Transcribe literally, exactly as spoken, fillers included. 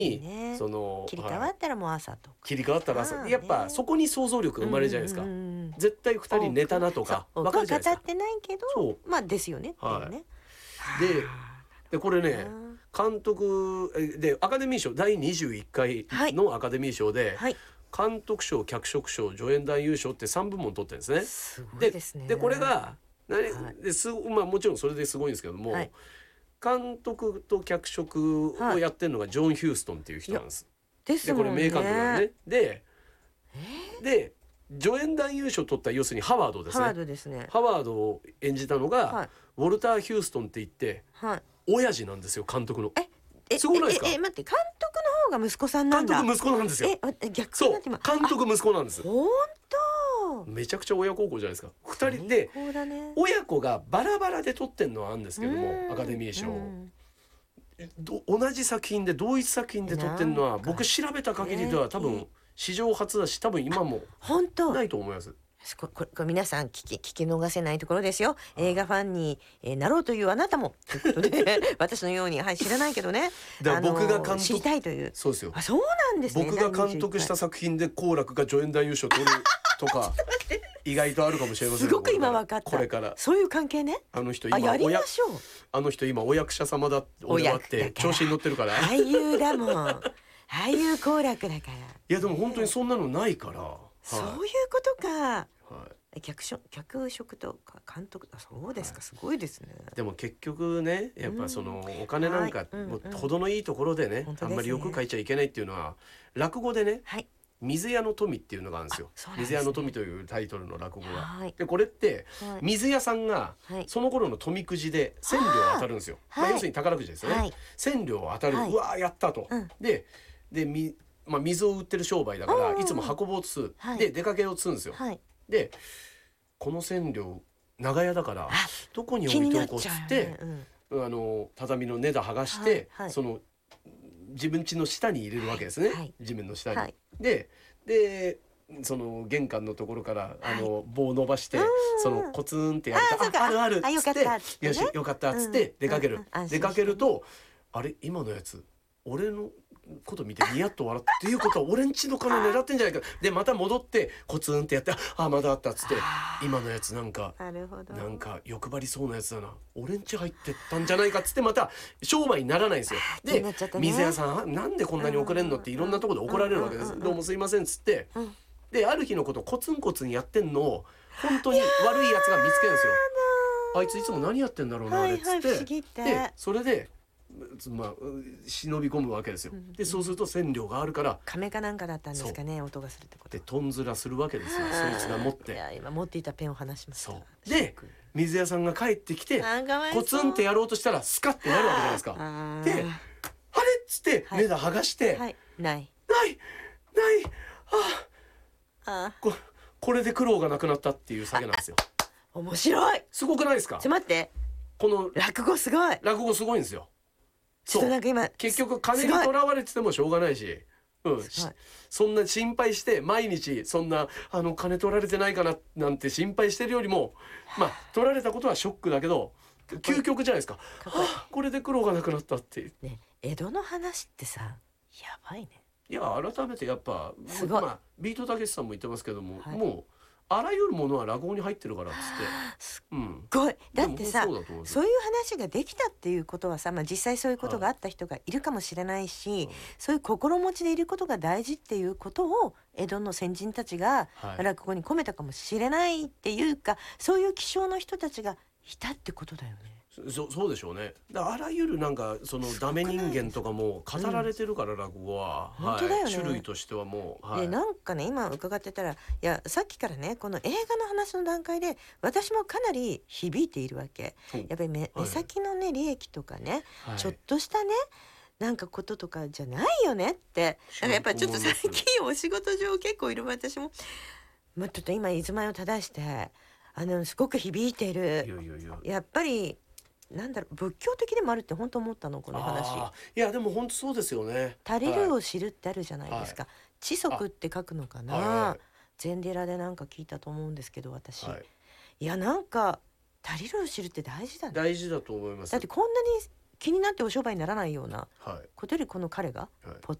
ね、 その切り替わったらもう朝とか、 切り替わったら朝、 まあね、 やっぱそこに想像力が生まれるじゃないですか、 うんうんうん、 絶対ふたり寝たなとか分かるじゃないですか。 語ってないけどまあですよねっていうね、 はい、ででこれね監督でアカデミー賞だいにじゅういっかいのアカデミー賞で、はい、監督賞脚色賞助演男優賞ってさんぶんもん取ってるんですね。 すごいですね。 で, でこれが、はい、です、まあ、もちろんそれですごいんですけども、はい、監督と脚色をやってるのがジョン・ヒューストンっていう人なんです。 ですもんね。 でこれ名監督なんでね。で、えー、で助演男優賞取った要するにハワードですね。 ハワードですね。 ハワードを演じたのが、はい、ウォルター・ヒューストンって言って、はい、親父なんですよ、監督の。 ええすごくないですか？ えええ待って、監督の方が息子さんなんだ。 監督息子なんですよ。 え逆そう監督息子なんです。 本当めちゃくちゃ親孝行じゃないですか。ふたりで、ね、親子がバラバラで撮ってんのはあるんですけども、アカデミー賞同じ作品で同一作品で撮ってんのは僕調べた限りでは多分史上初だし、多分今もないと思います。 これこれ皆さん聞き聞き逃せないところですよ。映画ファンに、えー、なろうというあなたもということで私のように、はい、知らないけどね、 だから僕が監督、 知りたいという。 そうですよ。 あ、そうなんですね。 僕が監督した作品で好楽が助演男優賞取るとか意外とあるかもしれません。 すごく今分かった。 これからそういう関係ね。 あの人今あ、やりましょう。 あの人今お役者様だって終わって調子に乗ってるから俳優だもん俳優好楽だから。いやでも本当にそんなのないから、はい、 そういうことか、はい、脚色、脚色とか監督、あ、そうですか、はい、すごいですね。 でも結局ね、やっぱそのお金なんか、うん、もう程のいいところでね、うんうん、あんまりよく書いちゃいけないっていうのは落語でね、はい、水屋の富っていうのがあるんですよ。すね、水屋の富というタイトルの落語が、はい、でこれって、はい、水屋さんがその頃の富くじで千両当たるんですよ、はい、まあ、要するに宝くじですね、はい、千両当たる、はい、うわーやったと、うん、ででみまあ、水を売ってる商売だからいつも運ぼうとする、はい、で出かけようとするんですよ、はい、でこの千両長屋だからどこに置いておこうっつって、ね、うん、あの畳の根だ剥がして、はいはい、その自分家の下に入れるわけですね、はい、地面の下に、はい、ででその玄関のところからあの、はい、棒を伸ばしてそのコツンってやると、あ、あるあるっつって、よしよかったっつって出かける、うんうん、出かけると、あれ今のやつ俺のこと見てニヤッと笑っていうことは俺んちの金狙ってんじゃないかでまた戻ってコツンってやって、あまだあったっつって、今のやつなんかなるほど、なんか欲張りそうなやつだな、俺んち入ってったんじゃないかっつってまた商売にならないんですよ。で、ね、水屋さんなんでこんなに遅れんのっていろんなところで怒られるわけです。どうもすいませんっつって、うん、である日のことコツンコツンやってんのを本当に悪いやつが見つけるんですよ。あいついつも何やってんだろうな、はいはい、あれっつって、でそれでまあ、忍び込むわけですよ。でそうすると千両があるから亀かなんかだったんですかね、音がするってことでとんずらするわけですよ、そいつが持って。 いや今持っていたペンを離しました。 そうで水屋さんが帰ってきてコツンってやろうとしたらスカッてなるわけじゃないですか。であれっつって根だ剥がして、はいはい、ないないないああ こ, これで苦労がなくなったっていう酒なんですよ。 面白い。 すごくないですか。 ちょ待って、この落語すごい、 落語すごいんですよ。 そうなんか今結局金にとらわれててもしょうがないし、うん、そんな心配して毎日そんなあの金取られてないかななんて心配してるよりも、まあ取られたことはショックだけど究極じゃないですか。はあ、これで苦労がなくなったっていう、 ね、江戸の話ってさやばいね。 いや改めてやっぱすごい、まあ、ビートたけしさんも言ってますけども、はい、もうあらゆるものは落語に入ってるからっつって、 すっごい、だってさ、そう、そういう話ができたっていうことはさ、まあ、実際そういうことがあった人がいるかもしれないし、はい、そういう心持ちでいることが大事っていうことを江戸の先人たちが落語に込めたかもしれないっていうか、はい、そういう気性の人たちがいたってことだよね。 そ, そうでしょうね。だあらゆるなんかそのダメ人間とかも語られてるから、うん、落語は、 本当だよね、 種類としてはもう、はい、 でなんかね今伺ってたら、いやさっきからねこの映画の話の段階で私もかなり響いているわけ、うん、やっぱり 目,、目先のね利益とかね、はい、ちょっとしたねなんかこととかじゃないよねって、やっぱりちょっと最近お仕事上結構いる私ももうちょっと今居住まいを正してあのすごく響いている。いやいやいや、やっぱりなんだろう、仏教的でもあるって本当思ったのこの話。 いやでも本当そうですよね。 足りるを知るってあるじゃないですか、はい、知足って書くのかな、禅寺でなんか聞いたと思うんですけど私、はい、いやなんか足りるを知るって大事だね。 大事だと思います。 だってこんなに気になってお商売にならないようなはいことよりこの彼がはいぽっ